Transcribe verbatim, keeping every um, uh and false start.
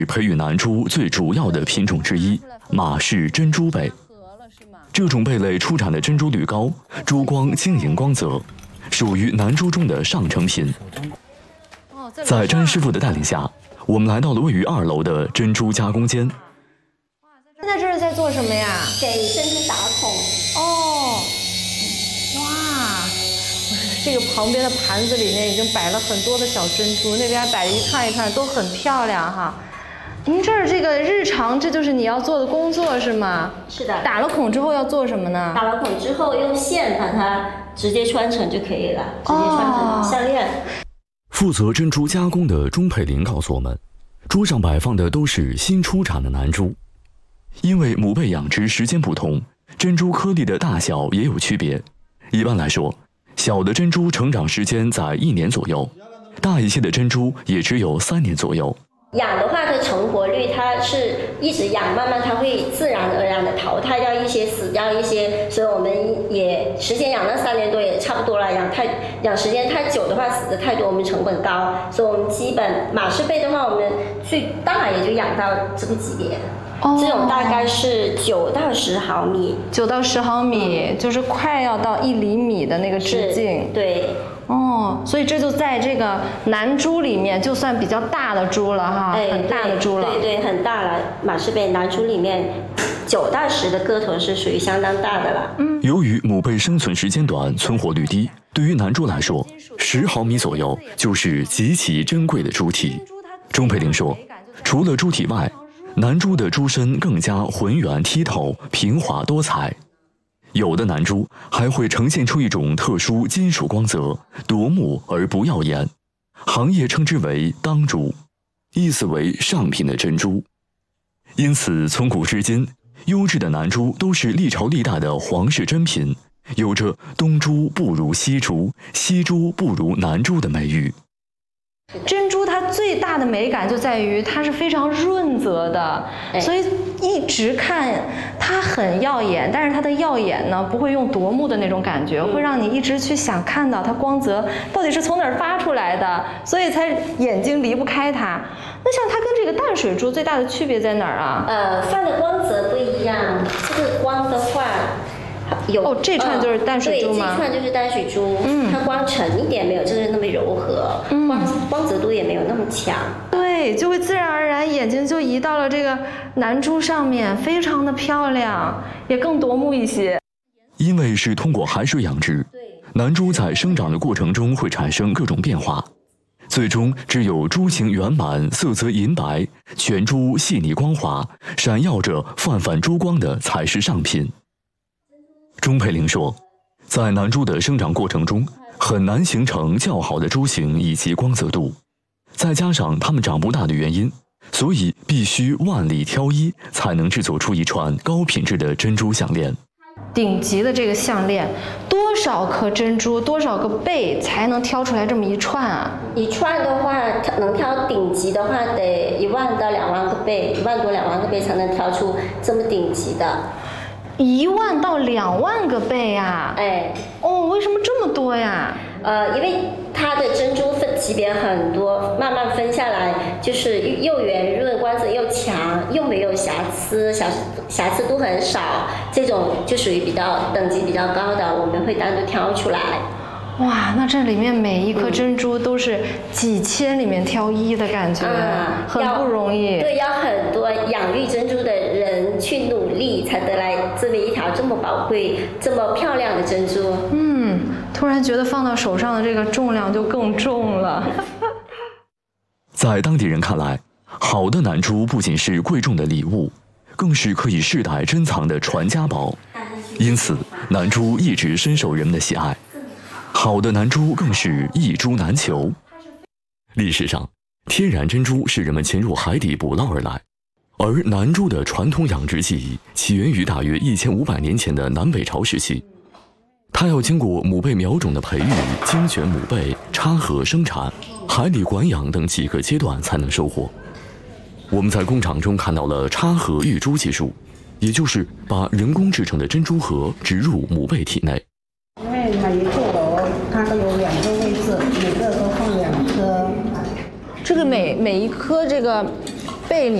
培育南猪最主要的品种之一——马氏珍珠贝。这种贝类出产的珍珠率高，珠光晶莹光泽，属于南猪中的上乘品。在詹师傅的带领下，我们来到了位于二楼的珍珠加工间。 现在这是在做什么呀？ 给珍珠打孔。 哦，哇！这个旁边的盘子里面已经摆了很多的小珍珠，那边还摆了一串一串，都很漂亮哈。您这儿这个日常，这就是你要做的工作是吗？ 是的。 打了孔之后要做什么呢？ 打了孔之后用线把它直接穿成就可以了，直接穿成项链。哦、 负责珍珠加工的钟佩玲告诉我们，桌上摆放的都是新出产的南珠，因为母贝养殖时间不同，珍珠颗粒的大小也有区别。一般来说，小的珍珠成长时间在一年左右，大一些的珍珠也只有三年左右。 养的话，它成活率它是一直养，慢慢它会自然而然的淘汰掉一些，死掉一些，所以我们也时间养了三年多也差不多了。养太养时间太久的话，死的太多，我们成本高，所以我们基本马氏贝的话，我们最大也就养到这个级别。哦、这种大概是九到十毫米， 九到十毫米、嗯、就是快要到一厘米的那个直径。 对。 哦，所以这就在这个南珠里面，就算比较大的珠了哈，哎、很大的珠了。 对 对, 对，很大了。马氏贝南珠里面，九到十的个头是属于相当大的了。 嗯。由于母贝生存时间短，存活率低，对于南珠来说，十毫米左右就是极其珍贵的珠体。钟佩玲说，除了珠体外，南珠的珠身更加浑圆剔透、平滑多彩。有的南珠还会呈现出一种特殊金属光泽，夺目而不耀眼，行业称之为当珠，意思为上品的珍珠。因此从古至今，优质的南珠都是历朝历代的皇室珍品，有着东珠不如西珠，西珠不如南珠的美誉。 珍珠它最大的美感就在于它是非常润泽的，所以一直看它很耀眼，但是它的耀眼呢不会用夺目的那种感觉，会让你一直去想看到它光泽到底是从哪儿发出来的，所以才眼睛离不开它。那像它跟这个淡水珠最大的区别在哪儿啊？ 呃，放的光泽不一样，这个光的话。有哦，这串就是淡水珠吗？对，这串就是淡水珠，嗯，它光沉一点没有，就是那么柔和，嗯，光光泽度也没有那么强， 对，就会自然而然眼睛就移到了这个南珠上面，非常的漂亮，也更夺目一些。 因为是通过海水养殖，南珠在生长的过程中会产生各种变化，最终只有珠形圆满、色泽银白、全珠细腻光滑、闪耀着泛泛珠光的才是上品。钟佩玲说，在南珠的生长过程中，很难形成较好的珠形以及光泽度，再加上它们长不大的原因，所以必须万里挑一，才能制作出一串高品质的珍珠项链。 顶级的这个项链，多少颗珍珠，多少个贝才能挑出来这么一串啊？ 一串的话，能挑顶级的话，得一万到两万个贝，一万多两万个贝才能挑出这么顶级的。 一万到两万个贝啊！ 哎， 哦，为什么这么多呀？ 呃，因为它的珍珠分级别很多，慢慢分下来，就是又圆润、光泽又强，又没有瑕疵，瑕瑕疵度很少，这种就属于比较等级比较高的，我们会单独挑出来。 哇，那这里面每一颗珍珠都是几千里面挑一的感觉，嗯、很不容易。 对，要很多养育珍珠的人去努力，才得来这么一条这么宝贵、这么漂亮的珍珠。 嗯，突然觉得放到手上的这个重量就更重了。 在当地人看来，好的南珠不仅是贵重的礼物，更是可以世代珍藏的传家宝。因此，南珠一直深受人们的喜爱。好的南珠更是一珠难求。历史上，天然珍珠是人们潜入海底捕捞而来，而南珠的传统养殖技艺起源于大约一千五百年前的南北朝时期。它要经过母贝苗种的培育、精选母贝、插盒生产、海里管养等几个阶段才能收获。我们在工厂中看到了插盒育珠技术，也就是把人工制成的珍珠盒植入母贝体内。 因为每一座楼它都有两个位置，每个都放两颗。 这个每每一颗这个背里。